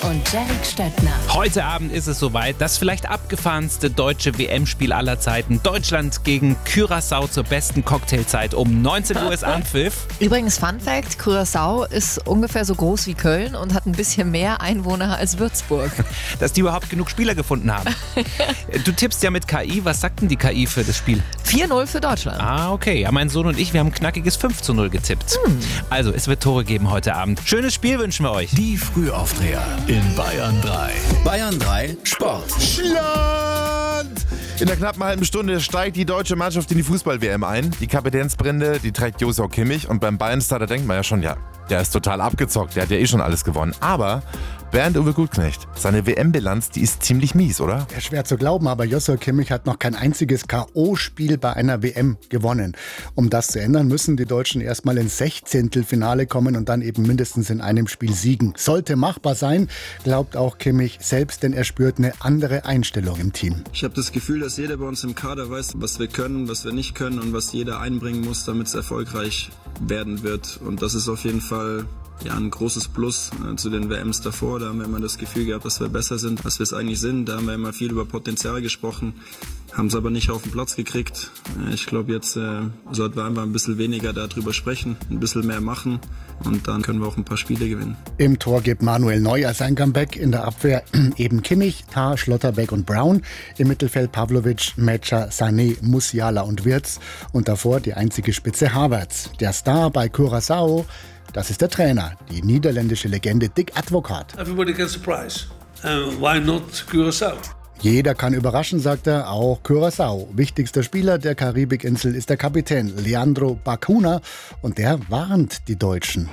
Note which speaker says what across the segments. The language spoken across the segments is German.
Speaker 1: und Derek Stöttner.
Speaker 2: Heute Abend ist es soweit, das vielleicht abgefahrenste deutsche WM-Spiel aller Zeiten. Deutschland gegen Curaçao zur besten Cocktailzeit. Um 19 Uhr ist Anpfiff.
Speaker 3: Übrigens, Fun Fact, Curaçao ist ungefähr so groß wie Köln und hat ein bisschen mehr Einwohner als Würzburg.
Speaker 2: Dass die überhaupt genug Spieler gefunden haben. Du tippst ja mit KI. Was sagt denn die KI für das Spiel?
Speaker 3: 4-0 für Deutschland.
Speaker 2: Ah, okay. Ja, mein Sohn und ich, wir haben ein knackiges 5-0 getippt. Also, es wird Tore geben heute Abend. Schönes Spiel wünschen wir euch.
Speaker 4: Die Frühaufdreher in Bayern 3. Bayern 3 Sport.
Speaker 5: Schland! In der knappen halben Stunde steigt die deutsche Mannschaft in die Fußball-WM ein. Die Kapitänsbrinde, die trägt Joshua Kimmich. Und beim Bayern-Star, da denkt man ja schon, ja, der ist total abgezockt. Der hat ja eh schon alles gewonnen. Aber Bernd-Uwe Gutknecht, seine WM-Bilanz, die ist ziemlich mies, oder?
Speaker 6: Ja, schwer zu glauben, aber Joshua Kimmich hat noch kein einziges K.O.-Spiel bei einer WM gewonnen. Um das zu ändern, müssen die Deutschen erstmal ins Sechzehntelfinale kommen und dann eben mindestens in einem Spiel siegen. Sollte machbar sein, glaubt auch Kimmich selbst, denn er spürt eine andere Einstellung im Team.
Speaker 7: Ich habe das Gefühl, dass jeder bei uns im Kader weiß, was wir können, was wir nicht können und was jeder einbringen muss, damit es erfolgreich werden wird. Und das ist auf jeden Fall ein großes Plus zu den WMs davor. Da haben wir immer das Gefühl gehabt, dass wir besser sind, als wir es eigentlich sind. Da haben wir immer viel über Potenzial gesprochen, haben es aber nicht auf den Platz gekriegt. Ich glaube, jetzt sollten wir einfach ein bisschen weniger darüber sprechen, ein bisschen mehr machen und dann können wir auch ein paar Spiele gewinnen.
Speaker 6: Im Tor gibt Manuel Neuer sein Comeback, in der Abwehr eben Kimmich, Tah, Schlotterbeck und Brown. Im Mittelfeld Pavlovic, Mecha, Sané, Musiala und Wirtz. Und davor die einzige Spitze Havertz. Der Star bei Curaçao, das ist der Trainer, die niederländische Legende Dick Advocaat.
Speaker 8: Everybody gets a prize. Why not Curaçao?
Speaker 6: Jeder kann überraschen, sagt er, auch Curaçao. Wichtigster Spieler der Karibikinsel ist der Kapitän Leandro Bacuna und der warnt die Deutschen.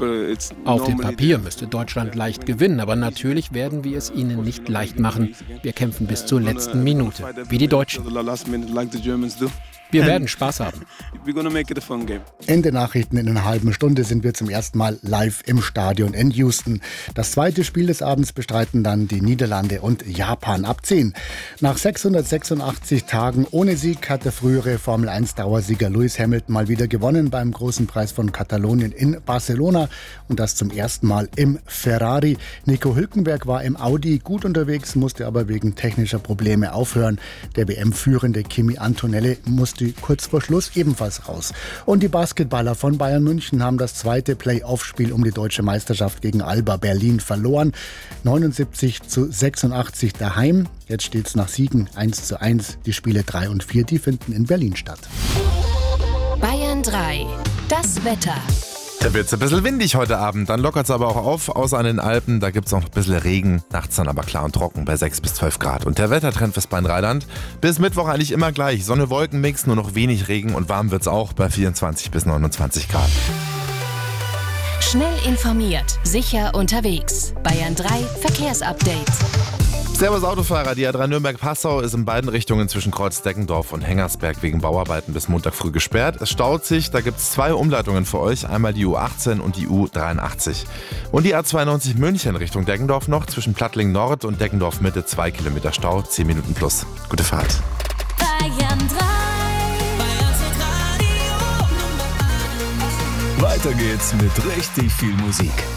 Speaker 9: Auf dem Papier müsste Deutschland leicht gewinnen, aber natürlich werden wir es ihnen nicht leicht machen. Wir kämpfen bis zur letzten Minute, wie die Deutschen. Wir werden Spaß haben.
Speaker 6: Ende Nachrichten in einer halben Stunde sind wir zum ersten Mal live im Stadion in Houston. Das zweite Spiel des Abends bestreiten dann die Niederlande und Japan ab 10. Nach 686 Tagen ohne Sieg hat der frühere Formel-1-Dauersieger Lewis Hamilton mal wieder gewonnen beim Großen Preis von Katalonien in Barcelona und das zum ersten Mal im Ferrari. Nico Hülkenberg war im Audi gut unterwegs, musste aber wegen technischer Probleme aufhören. Der WM-führende Kimi Antonelli musste kurz vor Schluss ebenfalls raus. Und die Basketballer von Bayern München haben das zweite Play-Off-Spiel um die deutsche Meisterschaft gegen Alba Berlin verloren. 79-86 daheim. Jetzt steht es nach Siegen 1:1. Die Spiele 3 und 4, die finden in Berlin statt.
Speaker 1: Bayern 3, das Wetter.
Speaker 5: Da wird es ein bisschen windig heute Abend, dann lockert es aber auch auf, außer an den Alpen, da gibt es noch ein bisschen Regen, nachts dann aber klar und trocken bei 6 bis 12 Grad. Und der Wettertrend fürs Rheinland bis Mittwoch eigentlich immer gleich, Sonne-Wolken-Mix, nur noch wenig Regen und warm wird es auch bei 24 bis 29 Grad.
Speaker 1: Schnell informiert, sicher unterwegs. Bayern 3 Verkehrsupdate.
Speaker 5: Servus Autofahrer, die A3 Nürnberg-Passau ist in beiden Richtungen zwischen Kreuz-Deckendorf und Hengersberg wegen Bauarbeiten bis Montag früh gesperrt. Es staut sich, da gibt es 2 Umleitungen für euch, einmal die U18 und die U83. Und die A92 München Richtung Deggendorf noch, zwischen Plattling Nord und Deggendorf Mitte 2 Kilometer Stau, 10 Minuten plus. Gute Fahrt.
Speaker 1: Bayern 3.
Speaker 4: Weiter geht's mit richtig viel Musik.